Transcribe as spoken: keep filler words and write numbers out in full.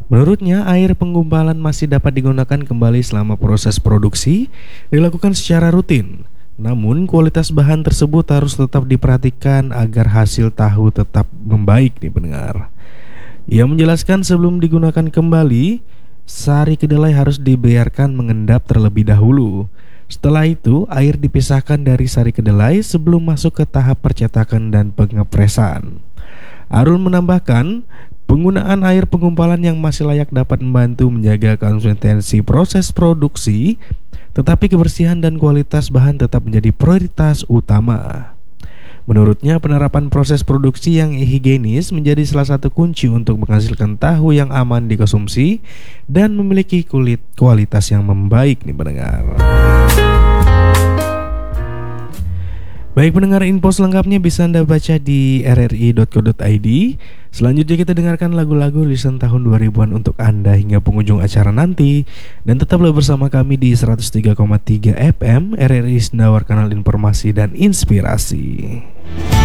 Menurutnya, air penggumpalan masih dapat digunakan kembali selama proses produksi dilakukan secara rutin. Namun, kualitas bahan tersebut harus tetap diperhatikan agar hasil tahu tetap membaik nih pendengar. Ia menjelaskan sebelum digunakan kembali, sari kedelai harus dibiarkan mengendap terlebih dahulu. Setelah itu, air dipisahkan dari sari kedelai sebelum masuk ke tahap percetakan dan pengepresan. Arul menambahkan, penggunaan air penggumpalan yang masih layak dapat membantu menjaga konsistensi proses produksi, tetapi kebersihan dan kualitas bahan tetap menjadi prioritas utama. Menurutnya, penerapan proses produksi yang higienis menjadi salah satu kunci untuk menghasilkan tahu yang aman dikonsumsi dan memiliki kulit kualitas yang membaik nih pendengar. Baik pendengar, info selengkapnya bisa Anda baca di r r i dot co dot i d. Selanjutnya kita dengarkan lagu-lagu rilisan tahun dua ribuan untuk Anda hingga penghujung acara nanti. Dan tetaplah bersama kami di seratus tiga koma tiga F M R R I Sendawa, kanal informasi dan inspirasi.